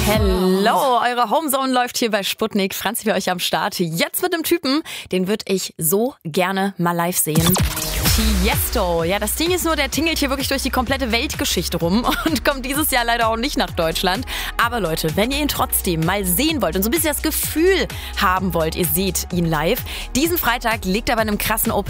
Hello, eure Homezone läuft hier bei Sputnik. Franzi für euch am Start. Jetzt mit einem Typen, den würde ich so gerne mal live sehen. Tiesto. Ja, das Ding ist nur, der tingelt hier wirklich durch die komplette Weltgeschichte rum und kommt dieses Jahr leider auch nicht nach Deutschland. Aber Leute, wenn ihr ihn trotzdem mal sehen wollt und so ein bisschen das Gefühl haben wollt, ihr seht ihn live, diesen Freitag legt er bei einem krassen Open